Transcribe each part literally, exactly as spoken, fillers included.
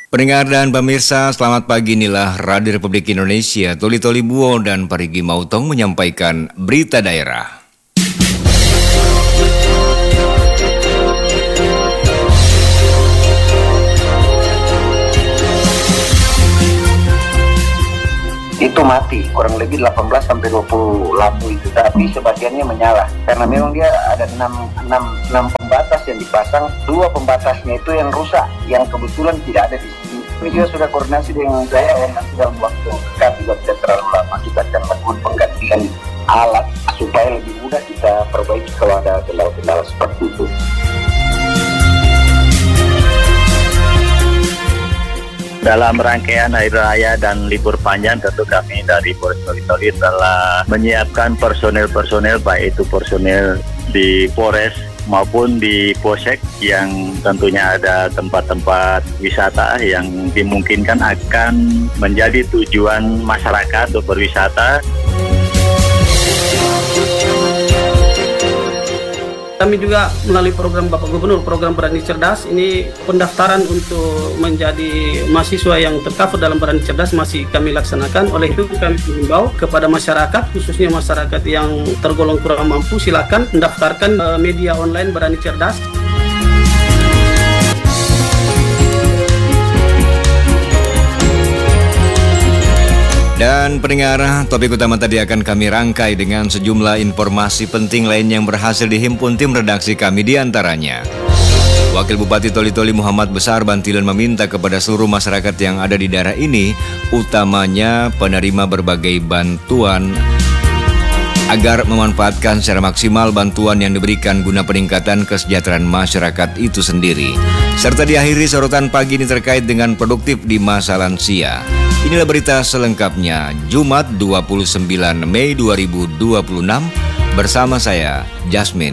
Pendengar dan pemirsa, selamat pagi. Inilah Radio Republik Indonesia. Toli Toli Buo dan Parigi Mautong menyampaikan berita daerah. Itu mati, kurang lebih delapan belas sampai dua puluh lampu itu, tapi sebagiannya menyala karena memang dia ada enam pembatas yang dipasang. Dua pembatasnya itu yang rusak, yang kebetulan tidak ada di sini. Kami juga sudah koordinasi dengan saya yang nanti dalam waktu dekat juga tidak terlalu lama kita akan melakukan penggantian alat supaya lebih mudah kita perbaiki kalau ada kendala-kendala seperti itu. Dalam rangkaian Hari Raya dan libur panjang, tentu kami dari Polres Toli Toli telah menyiapkan personel-personel, baik itu personel di Polres maupun di Polsek, yang tentunya ada tempat-tempat wisata yang dimungkinkan akan menjadi tujuan masyarakat untuk berwisata. Kami juga melalui program Bapak Gubernur, program Berani Cerdas, ini pendaftaran untuk menjadi mahasiswa yang tercover dalam Berani Cerdas masih kami laksanakan. Oleh itu kami mengimbau kepada masyarakat, khususnya masyarakat yang tergolong kurang mampu, silakan mendaftarkan media online Berani Cerdas. Dan pendengar, topik utama tadi akan kami rangkai dengan sejumlah informasi penting lain yang berhasil dihimpun tim redaksi kami, di antaranya. Wakil Bupati Toli Toli Muhammad Besar Bantilan meminta kepada seluruh masyarakat yang ada di daerah ini, utamanya penerima berbagai bantuan, agar memanfaatkan secara maksimal bantuan yang diberikan guna peningkatan kesejahteraan masyarakat itu sendiri. Serta diakhiri sorotan pagi ini terkait dengan produktif di masa lansia. Inilah berita selengkapnya, Jumat dua puluh sembilan Mei dua ribu dua puluh enam, bersama saya, Jasmine.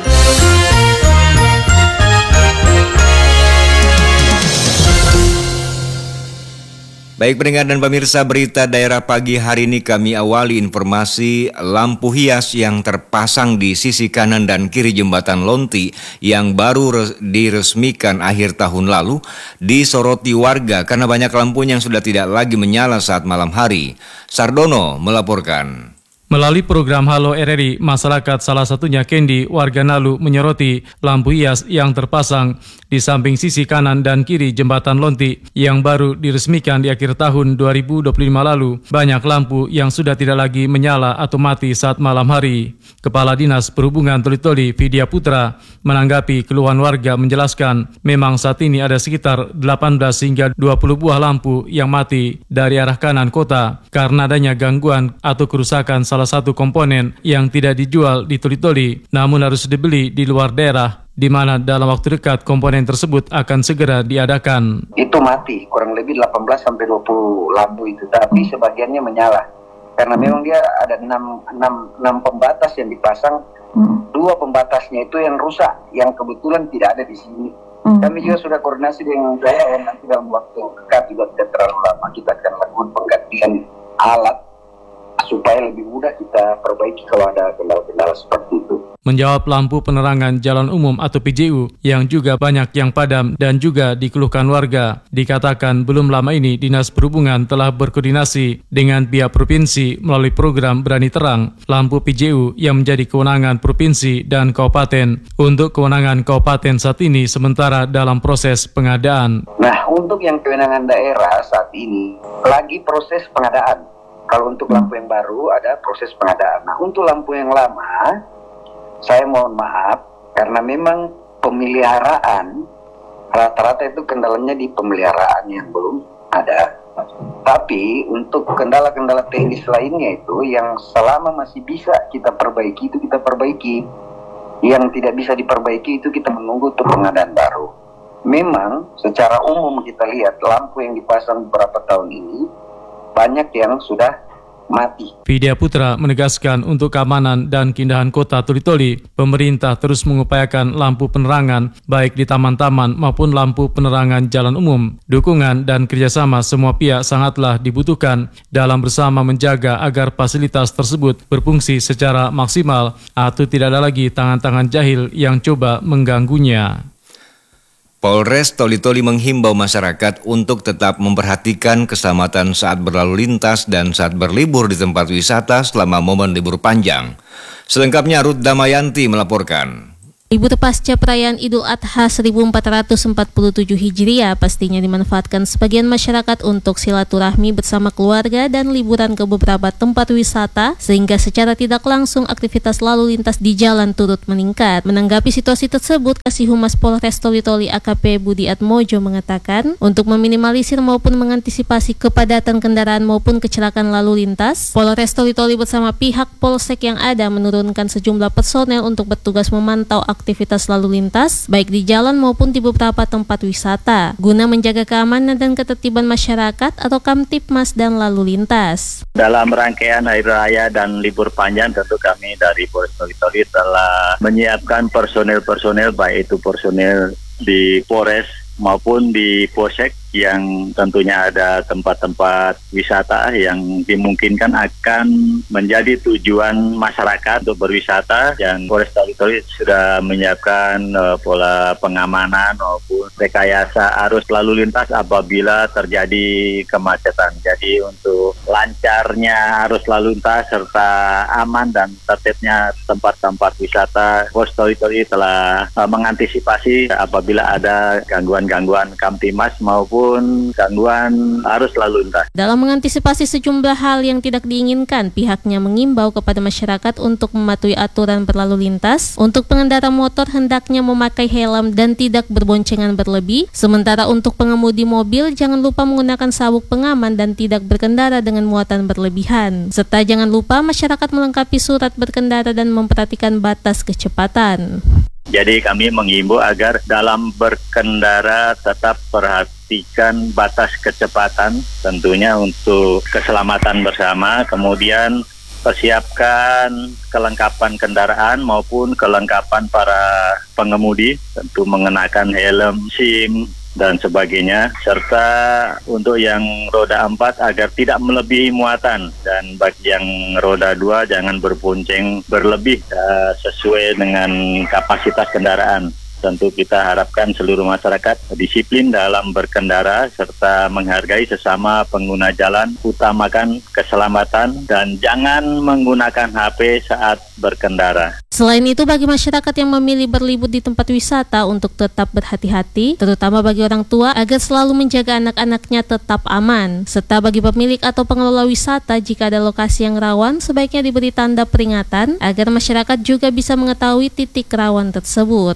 Baik pendengar dan pemirsa, berita daerah pagi hari ini kami awali informasi lampu hias yang terpasang di sisi kanan dan kiri jembatan Lonti yang baru res- diresmikan akhir tahun lalu disoroti warga karena banyak lampu yang sudah tidak lagi menyala saat malam hari. Sardono melaporkan. Melalui program Halo R R I, masyarakat salah satunya Kendi, warga Nalu, menyoroti lampu hias yang terpasang di samping sisi kanan dan kiri jembatan Lonti yang baru diresmikan di akhir tahun dua ribu dua puluh lima lalu. Banyak lampu yang sudah tidak lagi menyala atau mati saat malam hari. Kepala Dinas Perhubungan Toli Toli, Vidya Putra, menanggapi keluhan warga menjelaskan memang saat ini ada sekitar delapan belas hingga dua puluh buah lampu yang mati dari arah kanan kota karena adanya gangguan atau kerusakan salah satu komponen yang tidak dijual di Toli Toli namun harus dibeli di luar daerah, di mana dalam waktu dekat komponen tersebut akan segera diadakan. Itu mati, kurang lebih delapan belas sampai dua puluh lampu itu, tapi sebagiannya menyala karena memang dia ada enam pembatas yang dipasang. Dua pembatasnya itu yang rusak, yang kebetulan tidak ada di sini. Kami juga sudah koordinasi dengan saya yang nanti dalam waktu dekat juga tidak terlalu lama kita akan melakukan penggantian alat supaya lebih mudah kita perbaiki kalau ada kendala-kendala seperti itu. Menjawab lampu penerangan jalan umum atau P J U yang juga banyak yang padam dan juga dikeluhkan warga, dikatakan belum lama ini Dinas Perhubungan telah berkoordinasi dengan pihak provinsi melalui program Berani Terang lampu P J U yang menjadi kewenangan provinsi dan kabupaten. Untuk kewenangan kabupaten saat ini sementara dalam proses pengadaan. Nah, untuk yang kewenangan daerah saat ini lagi proses pengadaan. Kalau untuk lampu yang baru ada proses pengadaan. Nah, untuk lampu yang lama, saya mohon maaf karena memang pemeliharaan rata-rata itu kendalanya di pemeliharaan yang belum ada. Tapi untuk kendala-kendala teknis lainnya itu yang selama masih bisa kita perbaiki itu kita perbaiki. Yang tidak bisa diperbaiki itu kita menunggu untuk pengadaan baru. Memang secara umum kita lihat lampu yang dipasang beberapa tahun ini banyak yang sudah mati. Vidya Putra menegaskan untuk keamanan dan keindahan kota Toli Toli, pemerintah terus mengupayakan lampu penerangan baik di taman-taman maupun lampu penerangan jalan umum. Dukungan dan kerjasama semua pihak sangatlah dibutuhkan dalam bersama menjaga agar fasilitas tersebut berfungsi secara maksimal atau tidak ada lagi tangan-tangan jahil yang coba mengganggunya. Polres Toli-Toli menghimbau masyarakat untuk tetap memperhatikan keselamatan saat berlalu lintas dan saat berlibur di tempat wisata selama momen libur panjang. Selengkapnya Ruth Damayanti melaporkan. Libur pasca perayaan Idul Adha seribu empat ratus empat puluh tujuh Hijriah pastinya dimanfaatkan sebagian masyarakat untuk silaturahmi bersama keluarga dan liburan ke beberapa tempat wisata, sehingga secara tidak langsung aktivitas lalu lintas di jalan turut meningkat. Menanggapi situasi tersebut, Kasih Humas Polres Toli-Toli A K P Budi Atmojo mengatakan, untuk meminimalisir maupun mengantisipasi kepadatan kendaraan maupun kecelakaan lalu lintas, Polres Toli-Toli bersama pihak Polsek yang ada menurunkan sejumlah personel untuk bertugas memantau aktivitas lalu lintas, baik di jalan maupun di beberapa tempat wisata, guna menjaga keamanan dan ketertiban masyarakat atau Kamtibmas dan lalu lintas. Dalam rangkaian Hari Raya dan libur panjang, tentu kami dari Polres Toli-Toli telah menyiapkan personel-personel, baik itu personel di Polres maupun di Polsek, yang tentunya ada tempat-tempat wisata yang dimungkinkan akan menjadi tujuan masyarakat untuk berwisata, dan Polres Toli-Toli sudah menyiapkan uh, pola pengamanan maupun rekayasa arus lalu lintas apabila terjadi kemacetan. Jadi untuk lancarnya arus lalu lintas serta aman dan tertibnya tempat-tempat wisata, Polres Toli-Toli telah uh, mengantisipasi apabila ada gangguan-gangguan Kamtibmas maupun gangguan arus lalu lintas. Dalam mengantisipasi sejumlah hal yang tidak diinginkan, pihaknya mengimbau kepada masyarakat untuk mematuhi aturan berlalu lintas. Untuk pengendara motor hendaknya memakai helm dan tidak berboncengan berlebih. Sementara untuk pengemudi mobil, jangan lupa menggunakan sabuk pengaman dan tidak berkendara dengan muatan berlebihan. Serta jangan lupa masyarakat melengkapi surat berkendara dan memperhatikan batas kecepatan. Jadi kami mengimbau agar dalam berkendara tetap perhatikan batas kecepatan, tentunya untuk keselamatan bersama. Kemudian persiapkan kelengkapan kendaraan maupun kelengkapan para pengemudi, tentu mengenakan helm, SIM, dan sebagainya, serta untuk yang roda empat agar tidak melebihi muatan, dan bagi yang roda dua jangan berbonceng berlebih uh, sesuai dengan kapasitas kendaraan. Tentu kita harapkan seluruh masyarakat disiplin dalam berkendara serta menghargai sesama pengguna jalan, utamakan keselamatan dan jangan menggunakan H P saat berkendara. Selain itu, bagi masyarakat yang memilih berlibur di tempat wisata untuk tetap berhati-hati, terutama bagi orang tua agar selalu menjaga anak-anaknya tetap aman. Serta bagi pemilik atau pengelola wisata, jika ada lokasi yang rawan, sebaiknya diberi tanda peringatan agar masyarakat juga bisa mengetahui titik rawan tersebut.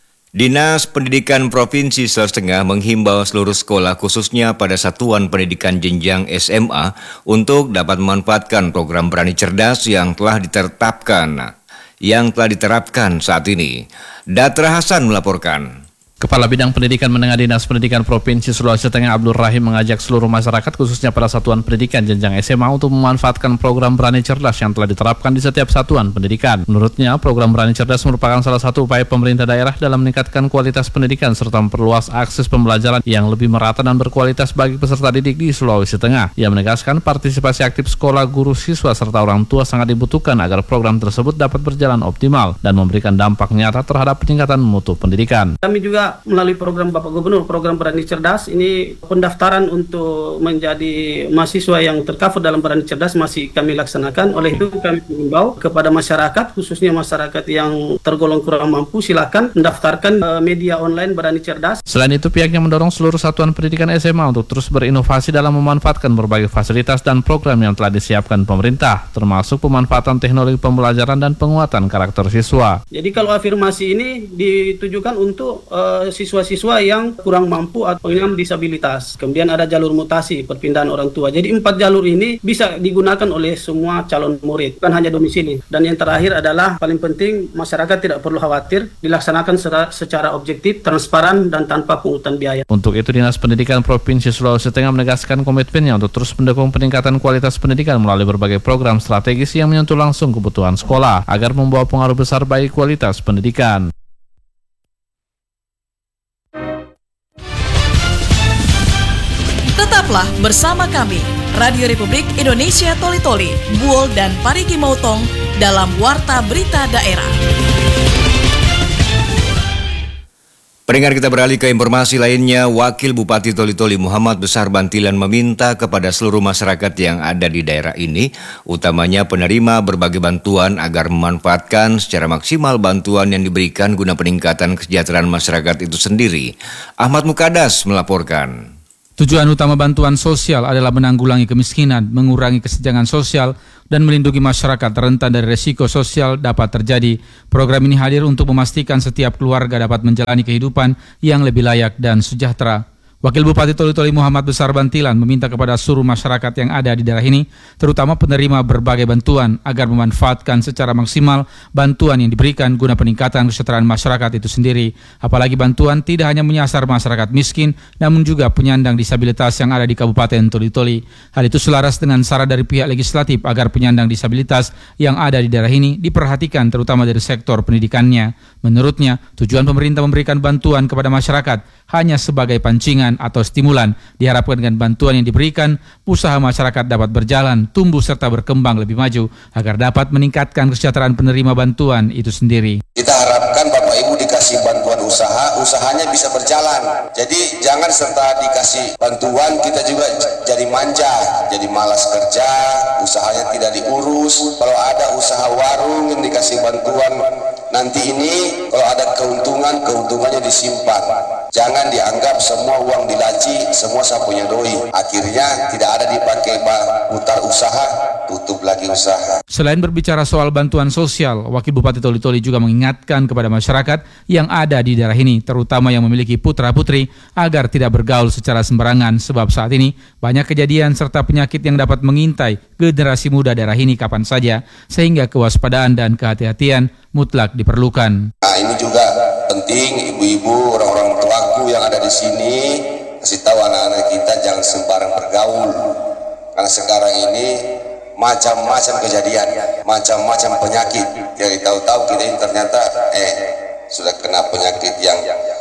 Dinas Pendidikan Provinsi Sulawesi Tengah menghimbau seluruh sekolah khususnya pada satuan pendidikan jenjang S M A untuk dapat memanfaatkan program Berani Cerdas yang telah ditetapkan, yang telah diterapkan saat ini. Datra Hasan melaporkan. Kepala Bidang Pendidikan Menengah Dinas Pendidikan Provinsi Sulawesi Tengah Abdul Rahim mengajak seluruh masyarakat khususnya pada satuan pendidikan jenjang S M A untuk memanfaatkan program Berani Cerdas yang telah diterapkan di setiap satuan pendidikan. Menurutnya, program Berani Cerdas merupakan salah satu upaya pemerintah daerah dalam meningkatkan kualitas pendidikan serta memperluas akses pembelajaran yang lebih merata dan berkualitas bagi peserta didik di Sulawesi Tengah. Ia menegaskan partisipasi aktif sekolah, guru, siswa serta orang tua sangat dibutuhkan agar program tersebut dapat berjalan optimal dan memberikan dampak nyata terhadap peningkatan mutu pendidikan. Kami juga melalui program Bapak Gubernur, program Berani Cerdas, ini pendaftaran untuk menjadi mahasiswa yang tercover dalam Berani Cerdas masih kami laksanakan. Oleh itu kami mengimbau kepada masyarakat, khususnya masyarakat yang tergolong kurang mampu, silakan mendaftarkan uh, media online Berani Cerdas. Selain itu, pihaknya mendorong seluruh satuan pendidikan S M A untuk terus berinovasi dalam memanfaatkan berbagai fasilitas dan program yang telah disiapkan pemerintah, termasuk pemanfaatan teknologi pembelajaran dan penguatan karakter siswa. Jadi kalau afirmasi ini ditujukan untuk uh, siswa-siswa yang kurang mampu atau dengan disabilitas. Kemudian ada jalur mutasi, perpindahan orang tua. Jadi empat jalur ini bisa digunakan oleh semua calon murid, bukan hanya domisili. Dan yang terakhir adalah paling penting, masyarakat tidak perlu khawatir, dilaksanakan secara, secara objektif, transparan, dan tanpa pungutan biaya. Untuk itu, Dinas Pendidikan Provinsi Sulawesi Tengah menegaskan komitmennya untuk terus mendukung peningkatan kualitas pendidikan melalui berbagai program strategis yang menyentuh langsung kebutuhan sekolah agar membawa pengaruh besar bagi kualitas pendidikan. Tetaplah bersama kami, Radio Republik Indonesia Toli-Toli, Buol dan Parigi Motong dalam Warta Berita Daerah. Pendengar, kita beralih ke informasi lainnya. Wakil Bupati Toli-Toli Muhammad Besar Bantilan meminta kepada seluruh masyarakat yang ada di daerah ini, utamanya penerima berbagai bantuan, agar memanfaatkan secara maksimal bantuan yang diberikan guna peningkatan kesejahteraan masyarakat itu sendiri. Ahmad Mukadas melaporkan. Tujuan utama bantuan sosial adalah menanggulangi kemiskinan, mengurangi kesenjangan sosial, dan melindungi masyarakat rentan dari resiko sosial dapat terjadi. Program ini hadir untuk memastikan setiap keluarga dapat menjalani kehidupan yang lebih layak dan sejahtera. Wakil Bupati Toli-Toli Muhammad Besar Bantilan meminta kepada seluruh masyarakat yang ada di daerah ini, terutama penerima berbagai bantuan, agar memanfaatkan secara maksimal bantuan yang diberikan guna peningkatan kesejahteraan masyarakat itu sendiri. Apalagi bantuan tidak hanya menyasar masyarakat miskin, namun juga penyandang disabilitas yang ada di Kabupaten Toli-Toli. Hal itu selaras dengan saran dari pihak legislatif agar penyandang disabilitas yang ada di daerah ini diperhatikan, terutama dari sektor pendidikannya. Menurutnya, tujuan pemerintah memberikan bantuan kepada masyarakat hanya sebagai pancingan atau stimulan. Diharapkan dengan bantuan yang diberikan, usaha masyarakat dapat berjalan, tumbuh serta berkembang lebih maju agar dapat meningkatkan kesejahteraan penerima bantuan itu sendiri. Kita harapkan Bapak Ibu dikasih bantuan usaha, usahanya bisa berjalan. Jadi jangan serta dikasih bantuan kita juga jadi manja, jadi malas kerja, usahanya tidak diurus. Kalau ada usaha warung yang dikasih bantuan, nanti ini kalau ada keuntungan, keuntungannya disimpan. Jangan dianggap semua uang dilaci, semua sapunya doi. Akhirnya tidak ada dipakai putar usaha, tutup lagi usaha. Selain berbicara soal bantuan sosial, Wakil Bupati Toli-Toli juga mengingatkan kepada masyarakat yang ada di daerah ini, terutama yang memiliki putra-putri, agar tidak bergaul secara sembarangan, sebab saat ini banyak kejadian serta penyakit yang dapat mengintai generasi muda daerah ini kapan saja, sehingga kewaspadaan dan kehati-hatian mutlak diperlukan. Nah, ini juga penting, ibu-ibu, orang-orang tuaku yang ada di sini, kasih tahu anak-anak kita jangan sembarang bergaul. Karena sekarang ini macam-macam kejadian, macam-macam penyakit. Jadi tahu-tahu kita ini ternyata eh sudah kena penyakit yang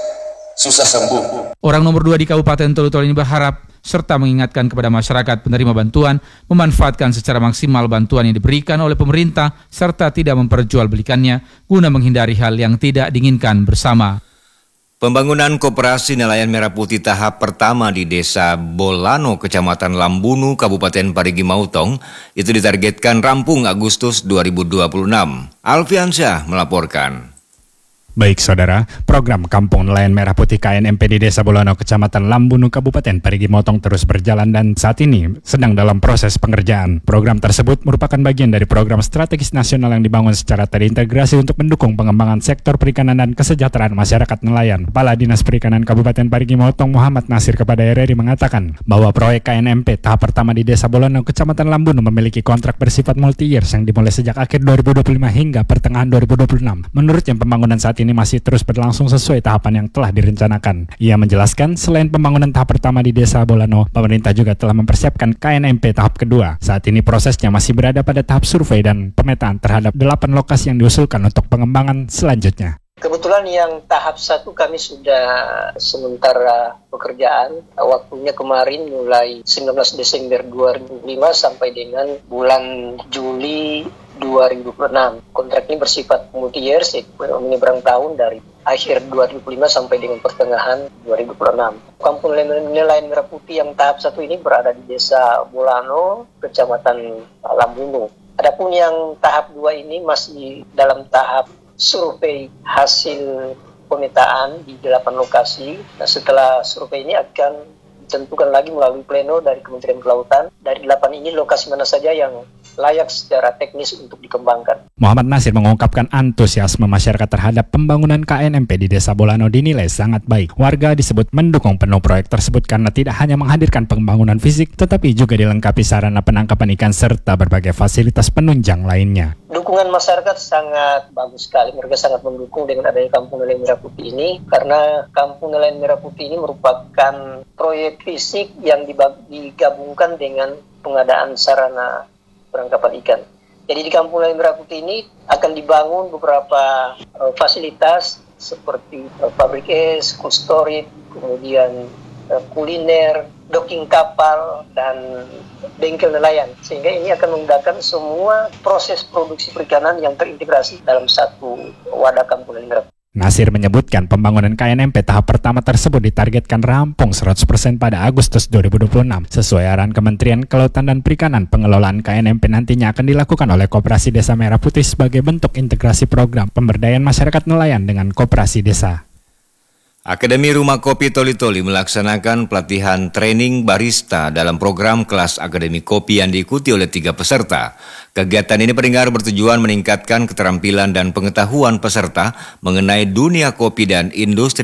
susah sembuh. Orang nomor dua di Kabupaten Toli-Toli ini berharap serta mengingatkan kepada masyarakat penerima bantuan memanfaatkan secara maksimal bantuan yang diberikan oleh pemerintah serta tidak memperjualbelikannya guna menghindari hal yang tidak diinginkan bersama. Pembangunan Koperasi Nelayan Merah Putih tahap pertama di Desa Bolano, Kecamatan Lambunu, Kabupaten Parigi Mautong, itu ditargetkan rampung Agustus dua ribu dua puluh enam. Alfiansyah melaporkan. Baik saudara, program Kampung Nelayan Merah Putih K N M P di Desa Bolano, Kecamatan Lambunu, Kabupaten Parigi Motong terus berjalan dan saat ini sedang dalam proses pengerjaan. Program tersebut merupakan bagian dari program strategis nasional yang dibangun secara terintegrasi untuk mendukung pengembangan sektor perikanan dan kesejahteraan masyarakat nelayan. Kepala Dinas Perikanan Kabupaten Parigi Motong Muhammad Nasir kepada R R I mengatakan bahwa proyek K N M P tahap pertama di Desa Bolano, Kecamatan Lambunu memiliki kontrak bersifat multi-years yang dimulai sejak akhir dua ribu dua puluh lima hingga pertengahan dua ribu dua puluh enam. Menurutnya pembangunan saat ini masih terus berlangsung sesuai tahapan yang telah direncanakan. Ia menjelaskan selain pembangunan tahap pertama di Desa Bolano, pemerintah juga telah mempersiapkan K N M P tahap kedua. Saat ini prosesnya masih berada pada tahap survei dan pemetaan terhadap delapan lokasi yang diusulkan untuk pengembangan selanjutnya. Kebetulan yang tahap satu kami sudah sementara pekerjaan, waktunya kemarin mulai sembilan belas Desember dua ribu lima sampai dengan bulan Juli dua ribu dua puluh enam. Kontrak ini bersifat multi-years, menyeberang tahun dari akhir dua ribu lima sampai dengan pertengahan dua ribu dua puluh enam. Kampung Nelayan Merah Putih yang tahap satu ini berada di Desa Bolano, Kecamatan Lambunu. Adapun yang tahap dua ini masih dalam tahap survei hasil pemetaan di delapan lokasi. Nah, setelah survei ini akan ditentukan lagi melalui pleno dari Kementerian Kelautan. Dari delapan ini lokasi mana saja yang layak secara teknis untuk dikembangkan. Muhammad Nasir mengungkapkan antusiasme masyarakat terhadap pembangunan K N M P di Desa Bolano dinilai sangat baik. Warga disebut mendukung penuh proyek tersebut karena tidak hanya menghadirkan pembangunan fisik, tetapi juga dilengkapi sarana penangkapan ikan serta berbagai fasilitas penunjang lainnya. Dukungan masyarakat sangat bagus sekali. Mereka sangat mendukung dengan adanya Kampung Nelayan Merah Putih ini, karena Kampung Nelayan Merah Putih ini merupakan proyek fisik yang digabungkan dengan pengadaan sarana penangkapan ikan. Jadi di Kampung Nelayan Merah Putih ini akan dibangun beberapa uh, fasilitas seperti uh, pabrik es, cold storage, kemudian uh, kuliner, docking kapal, dan bengkel nelayan. Sehingga ini akan memudahkan semua proses produksi perikanan yang terintegrasi dalam satu wadah Kampung Nelayan Merah Putih. Nasir menyebutkan pembangunan K N M P tahap pertama tersebut ditargetkan rampung seratus persen pada Agustus dua ribu dua puluh enam. Sesuai arahan Kementerian Kelautan dan Perikanan, pengelolaan K N M P nantinya akan dilakukan oleh Koperasi Desa Merah Putih sebagai bentuk integrasi program pemberdayaan masyarakat nelayan dengan koperasi desa. Akademi Rumah Kopi Toli-Toli melaksanakan pelatihan training barista dalam program kelas Akademi Kopi yang diikuti oleh tiga peserta. Kegiatan ini pendengar bertujuan meningkatkan keterampilan dan pengetahuan peserta mengenai dunia kopi dan industri